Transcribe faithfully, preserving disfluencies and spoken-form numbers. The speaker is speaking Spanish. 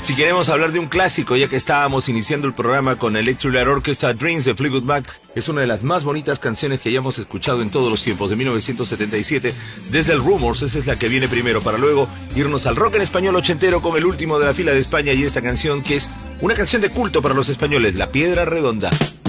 Si queremos hablar de un clásico, ya que estábamos iniciando el programa con Electric Light Orchestra, Dreams de Fleetwood Mac, es una de las más bonitas canciones que hayamos escuchado en todos los tiempos, de mil novecientos setenta y siete, desde el Rumors. Esa es la que viene primero, para luego irnos al rock en español ochentero con el último de la fila de España y esta canción que es una canción de culto para los españoles, La Piedra Redonda.